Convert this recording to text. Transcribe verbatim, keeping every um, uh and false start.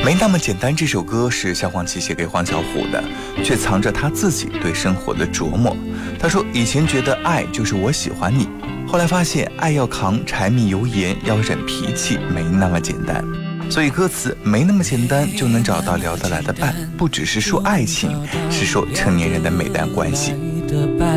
没那么简单这首歌是萧煌奇写给黄小琥的，却藏着他自己对生活的琢磨。他说，以前觉得爱就是我喜欢你，后来发现爱要扛柴米油盐，要忍脾气，没那么简单。所以歌词没那么简单就能找到聊得来的伴，不只是说爱情，是说成年人的美淡关系。